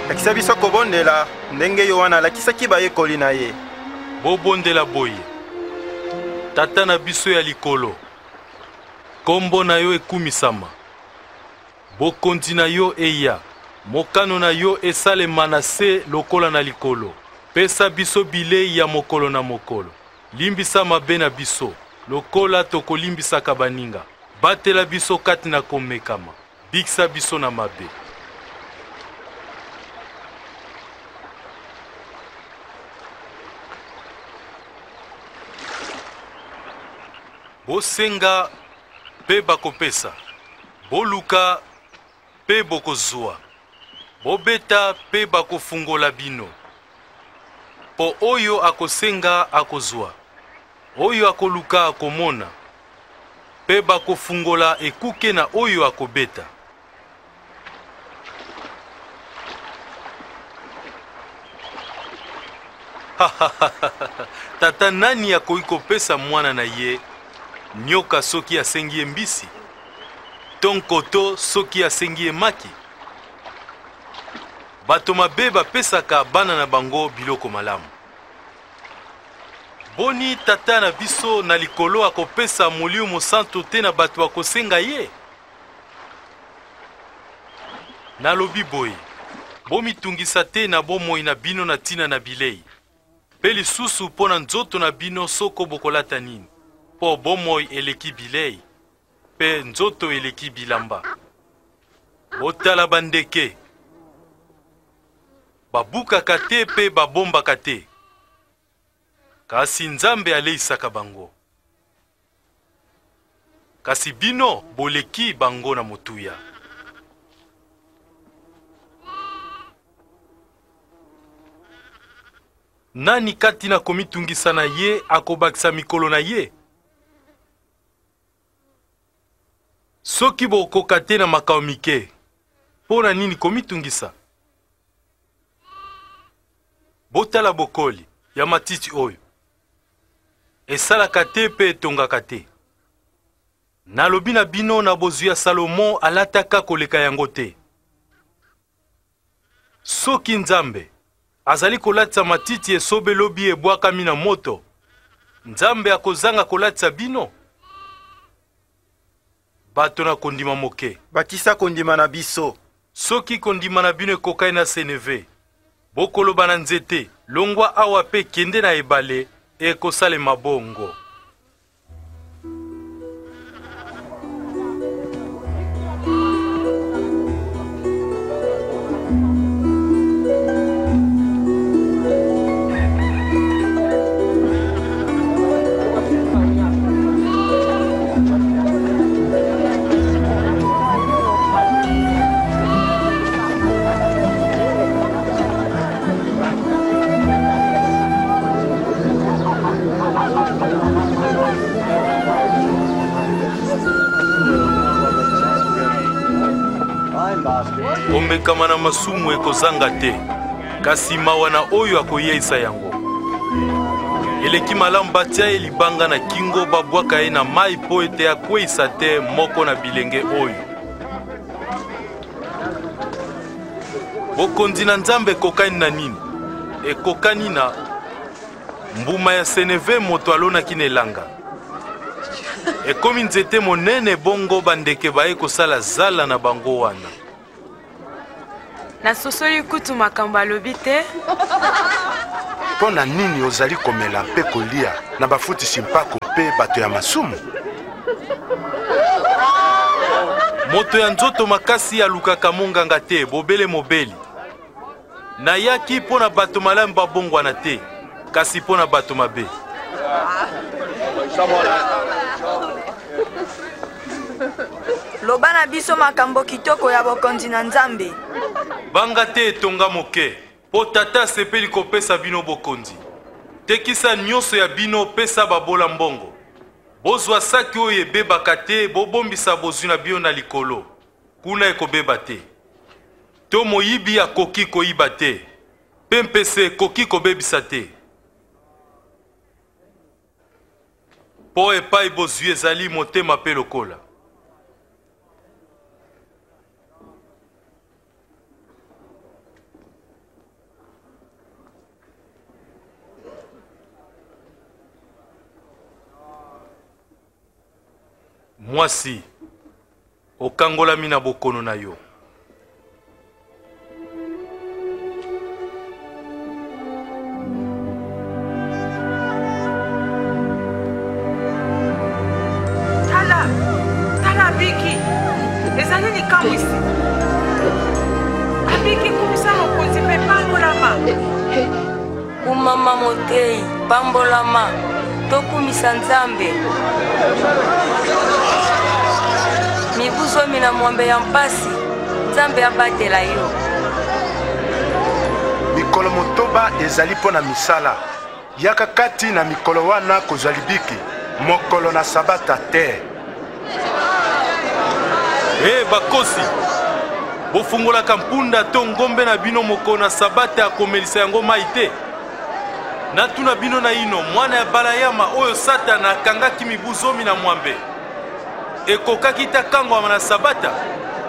lakisa biso kobondela ndenge yo wana alakisaki bayekoli na ye. Bobondela boye tata na biso ya likolo, kombo na yo ekumisama, bokonzi na yo eya, mokano na yo esalema na se lokola na likolo. Pesa biso bilei ya mokolo na mokolo, limbisa mabe na biso lokola tokolimbisaka baninga, batela biso kati na komekama, bikisa biso na mabe. Bosenga pe bakopesa, boluka pe bokozwa, bobeta pe bakofungola bino. Po oyo akosenga akozwa, oyo akoluka akomona, pe bakofungola ekuke na oyo akobeta. Tata nani akoki kopesa mwana na ye nyoka soki asengi ye mbisi, tonkoto soki asengi ye maki? Bato mabe bapesaka bana na bango biloko malamu. Boni tata na biso na likolo akopesa Molimo Mosantu te na bato bakosenga ye? Nalobi boye, bomitungisa te na bomoi na bino na tina na bilei, pe lisusu mpo na nzoto na bino soko bokolata nini, po bomoi eleki bilei, pe nzoto eleki bilamba. Botala bandeke, babukaka te pe babombaka te, kasi Nzambe aleisaka bango. Kasi bino boleki bango na motuya. Nani kati na komitungisa na ye akobakisa mikolo na ye? Soki bokoka te na makao mike, mpo na nini komitungisa? Botala bokoli ya matiti oyo, esalaka te pe etongaka te. Nalobi na bino na bozwi ya Salomo alataka koleka yango te. Soki Nzambe azali kolatisa matiti esobe lobi ebwakami na moto, Nzambe akozanga kolatisa bino? Bato na kondima moke, bakisa kondima na biso. Soki kondima na bino ekokai na seneve, bokoloba na nzete, longwa awa pe kende na ebale, ekosalema bongo. Omekama na masumu ekozanga te, kasi mawa na oyo akoyeisa yango. Eleki malamu batia ye libanga na kingo, babwaka ye na mai po ete akweisa te moko na bilenge oyo. Bokonzi na Nzambe ekokani na nini? Ekokani na mbuma ya seneve moto alonaki na elanga. Ekomi nzete monene bongo bandeke baye kosala zala na bango wana. Nasosoli kutu makambo alobi te. Mpo na nini ozali komela mpe kolia na bafutisi mpako mpe bato ya masumu? Moto ya nzoto makasi alukaka monganga te, bobele mobeli. Nayaki mpo na bato malamu babongwana te, kasi mpo na bato mabe. Loba na biso makambo kitoko ya bokonzi na Nzambe. Banga te etonga moke, po tata sepeli kopesa bino bokonzi. Tekisa nyonso ya bino pesa babola mbongo. Bozwa saki oyo ebebaka te, bobombisa bozwi na bino na likolo, kuna ekobeba te. To moyibi akoki koyiba te, pe mpese ekoki kobebisa te. Po epai bozwi ezali motema pe lokola. mwasi okangolami na bokono na yo. Tala Abiki, ezali likambo isi. Abiki kumisa mokonzi mpe pambolama. Kumama motei, pambolama, tokumisa Nzambe. Mibuzomi na mwambe ya mpasi, Nzambe abatela yo. Mikolo motoba ezali mpo na misala. Yaka kati na mikolo wana kozwa libiki, mokolo na sabata te. Bakosi, bofungolaka mpunda to ngombe na bino moko na sabata ya komelisa yango mai te. Natuna bino na ino mwana ya balayama oyo Satana akangaki mibu zomi na mwambe ekokaki ta kangwama na sabata.